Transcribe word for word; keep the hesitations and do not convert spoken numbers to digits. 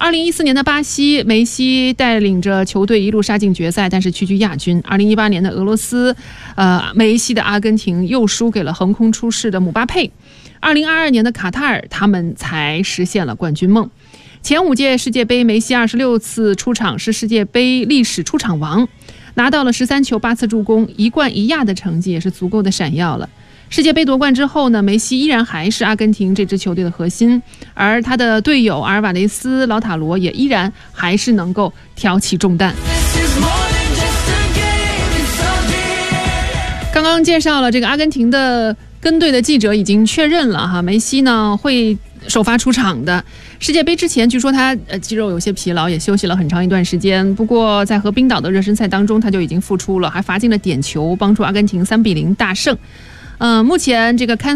二零一四年的巴西，梅西带领着球队一路杀进决赛，但是屈居亚军。二零一八年的俄罗斯，呃，梅西的阿根廷又输给了横空出世的姆巴佩。二零二二年的卡塔尔，他们才实现了冠军梦。前五届世界杯，梅西二十六次出场，是世界杯历史出场王，拿到了十三球、八次助攻、一冠一亚的成绩，也是足够的闪耀了。世界杯夺冠之后呢，梅西依然还是阿根廷这支球队的核心，而他的队友阿尔瓦雷斯、劳塔罗也依然还是能够挑起重担。刚刚介绍了这个阿根廷的跟队的记者已经确认了哈，梅西呢会首发出场的。世界杯之前，据说他呃肌肉有些疲劳，也休息了很长一段时间。不过在和冰岛的热身赛当中，他就已经复出了，还罚进了点球，帮助阿根廷三比零大胜。嗯、呃，目前这个看。